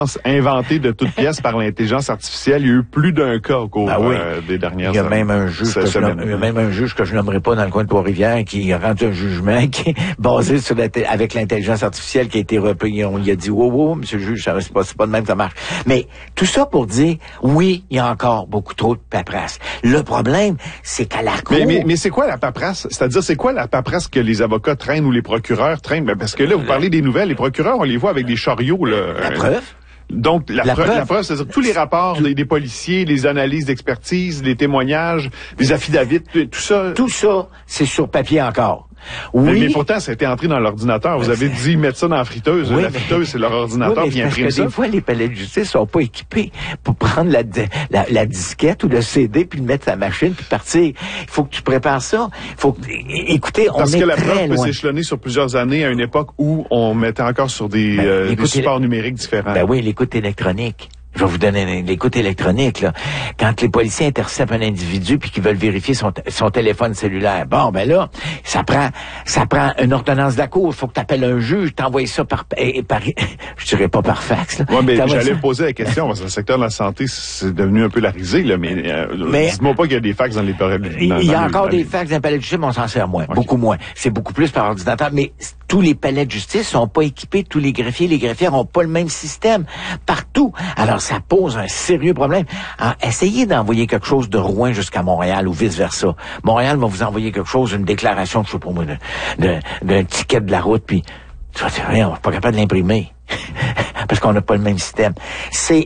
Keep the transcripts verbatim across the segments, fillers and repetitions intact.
inventé de toutes pièces par l'intelligence artificielle. Il y a eu plus d'un cas au cours ah oui. euh, des dernières années. Il y a même un juge que je nomme, il y a même un juge que je nommerai pas dans le coin de Trois-Rivières qui a rendu un jugement qui est basé sur la avec l'intelligence artificielle qui a été repris. On lui a dit, wow, wow, monsieur le juge, ça, c'est pas, c'est pas de même que ça marche. Mais tout ça pour dire, oui, il y a encore beaucoup trop de paperasse. Le problème, c'est qu'à la cour... Mais, mais, mais c'est quoi la paperasse? C'est-à-dire, c'est quoi la paperasse que les avocats traînent ou les procureurs traînent? Ben, parce que là, vous parlez des nouvelles, les procureurs, on les voit avec des chariots, là. La preuve? Donc, la, la preuve, preuve, la preuve, c'est-à-dire tous les rapports des, des policiers, les analyses d'expertise, les témoignages, les affidavits, tout ça. Tout ça, c'est sur papier encore. Oui. Mais, mais pourtant, ça a été entré dans l'ordinateur. Vous avez dit mettre ça dans la friteuse. Oui, la friteuse, c'est leur ordinateur oui, qui imprime ça. Des fois, les palais de justice sont pas équipés pour prendre la, la, la disquette ou le C D puis le mettre sur la machine puis partir. Il faut que tu prépares ça. Il faut que, écoutez, on Parce est que la très preuve peut loin. s'échelonner sur plusieurs années à une époque où on mettait encore sur des, ben, euh, des supports numériques différents. Ben oui, l'écoute électronique. Je vais vous donner l'écoute électronique, là. Quand les policiers interceptent un individu puis qu'ils veulent vérifier son, son téléphone cellulaire. Bon, ben là, ça prend, ça prend une ordonnance de la cour. Il faut que tu appelles un juge, t'envoies ça par, et, par, je dirais pas par fax, là. Ouais, mais j'allais ça. vous poser la question, parce que le secteur de la santé, c'est devenu un peu la risée, là, mais, euh, mais dites-moi pas qu'il y a des fax dans les palais de justice. Il y a encore des fax dans les palais de justice, mais on s'en sert moins. Okay. Beaucoup moins. C'est beaucoup plus par ordinateur, mais tous les palais de justice sont pas équipés, tous les greffiers, les greffières ont pas le même système partout. Alors, ça pose un sérieux problème. Alors, essayez d'envoyer quelque chose de Rouen jusqu'à Montréal ou vice-versa. Montréal va vous envoyer quelque chose, une déclaration, je sais pas moi, d'un ticket de la route, puis tu vas dire, rien, on n'est pas capable de l'imprimer. Parce qu'on n'a pas le même système. C'est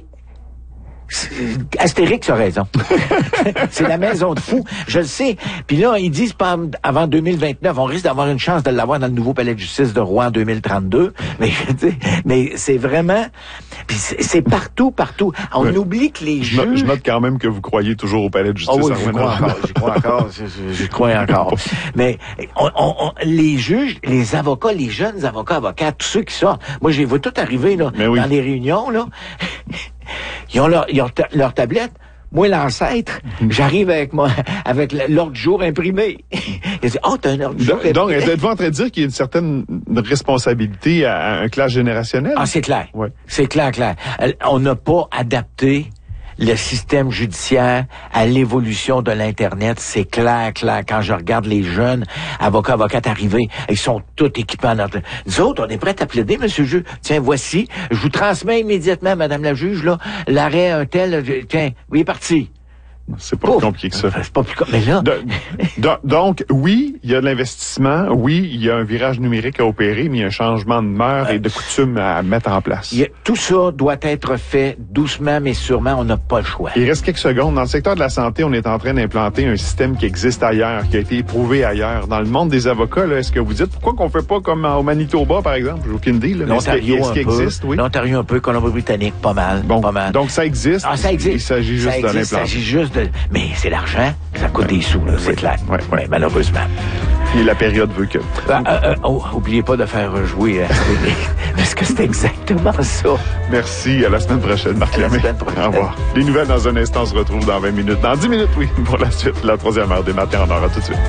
Astérix a raison. C'est la maison de fous. Je le sais. Puis là, ils disent pas avant deux mille vingt-neuf, on risque d'avoir une chance de l'avoir dans le nouveau palais de justice de Rouen en deux mille trente-deux. Mais, mais c'est vraiment... Puis c'est partout, partout. On oui. oublie que les je juges... Note, je note quand même que vous croyez toujours au palais de justice. Oh oui, j'y crois encore. J'y crois encore. J'y crois encore. Mais on, on, on, les juges, les avocats, les jeunes avocats, avocats, tous ceux qui sortent... Moi, je les vois tous arriver là, oui. dans les réunions, là. Ils ont leur, ils ont ta, leur tablette. Moi, l'ancêtre, j'arrive avec moi, avec l'ordre du jour imprimé. Ils disent, oh, t'as un ordre du jour imprimé. Donc, êtes-vous en train de dire qu'il y a une certaine responsabilité à, à un classe générationnel? Ah, c'est clair. Ouais. C'est clair, clair. On n'a pas adapté le système judiciaire à l'évolution de l'Internet. C'est clair, clair. Quand je regarde les jeunes avocats, avocates arrivés, ils sont tous équipés en ordre. Nous autres, on est prêts à plaider, monsieur le juge. Tiens, voici. Je vous transmets immédiatement, madame la juge, là, l'arrêt un tel. Tiens, oui, il est parti. C'est pas plus compliqué que ça. C'est pas plus compliqué. Mais là... De, de, donc, oui, il y a de l'investissement. Oui, il y a un virage numérique à opérer, mais il y a un changement de mœurs euh, et de coutumes à mettre en place. Y a, tout ça doit être fait doucement, mais sûrement, on n'a pas le choix. Il reste quelques secondes. Dans le secteur de la santé, on est en train d'implanter un système qui existe ailleurs, qui a été éprouvé ailleurs. Dans le monde des avocats, là, est-ce que vous dites, pourquoi qu'on fait pas comme au Manitoba, par exemple? J'ai aucune idée. L'Ontario est-ce qu'il existe, oui? L'Ontario un peu, Colombie-Britannique, pas mal. Bon, pas mal. Donc, ça existe. Ah, ça existe. Il s'agit juste de l'implanter. Il s'agit juste de... Mais c'est l'argent, ça coûte ouais. des sous, là, c'est ouais. clair. Ouais, ouais. Mais malheureusement. Et la période veut que... Ah, euh, euh, oh, oubliez pas de faire jouer euh, parce que c'est exactement ça. Merci. À la semaine prochaine, Marc Lemay. Au revoir. Les nouvelles dans un instant se retrouvent dans vingt minutes. Dans dix minutes, oui, pour la suite. La troisième heure des matins, on en aura tout de suite.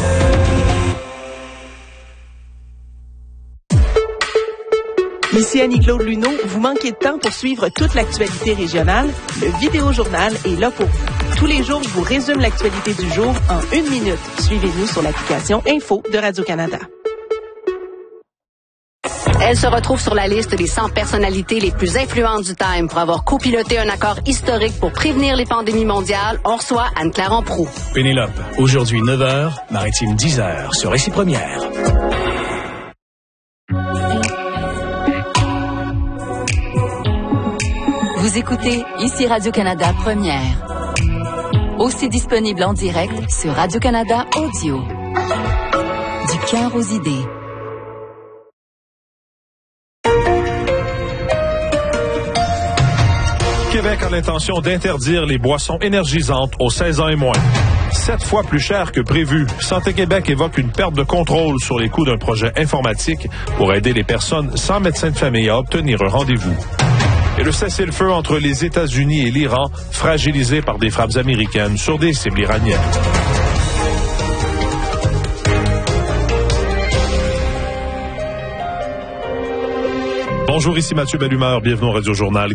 Ici Annie-Claude Luneau. Vous manquez de temps pour suivre toute l'actualité régionale? Le Vidéojournal est là pour vous. Tous les jours, je vous résume l'actualité du jour en une minute. Suivez-nous sur l'application Info de Radio-Canada. Elle se retrouve sur la liste des cent personnalités les plus influentes du Time pour avoir copiloté un accord historique pour prévenir les pandémies mondiales. On reçoit Anne-Claire Amproux. Pénélope, aujourd'hui neuf heures, Maritime dix heures, sur Récit Première. Vous écoutez ici Radio-Canada Première. Aussi disponible en direct sur Radio-Canada Audio. Du cœur aux idées. Québec a l'intention d'interdire les boissons énergisantes aux seize ans et moins. Sept fois plus cher que prévu. Santé Québec évoque une perte de contrôle sur les coûts d'un projet informatique pour aider les personnes sans médecin de famille à obtenir un rendez-vous. Et le cessez-le-feu entre les États-Unis et l'Iran, fragilisé par des frappes américaines sur des cibles iraniennes. Bonjour, ici Mathieu Bellumeur, bienvenue au Radio Journal.